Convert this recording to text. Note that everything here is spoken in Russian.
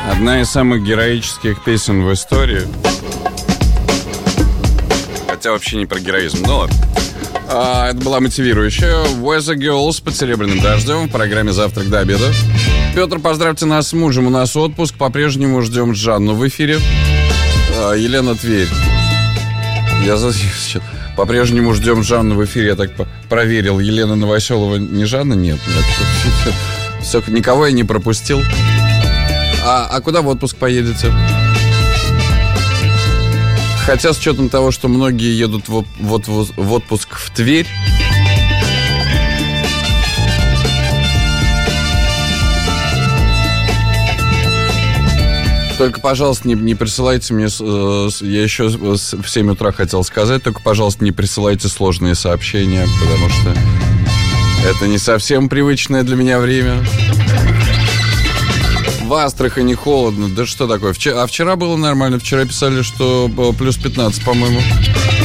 Одна из самых героических песен в истории. Хотя вообще не про героизм, но ладно. Это была мотивирующая Weather Girls под серебряным дождем в программе «Завтрак до обеда». Петр, поздравьте нас с мужем. У нас отпуск. По-прежнему ждем Жанну в эфире. Елена, Тверь. По-прежнему ждем Жанну в эфире. Я так проверил. Елена Новоселова не Жанна? Нет. Все, никого я не пропустил. А куда в отпуск поедете? Хотя с учетом того, что многие едут в отпуск в Тверь. Только, пожалуйста, не присылайте мне... Я еще в 7 утра хотел сказать. Только, пожалуйста, не присылайте сложные сообщения, потому что это не совсем привычное для меня время. В Астрахани холодно. Да что такое? А вчера было нормально. Вчера писали, что плюс 15, по-моему.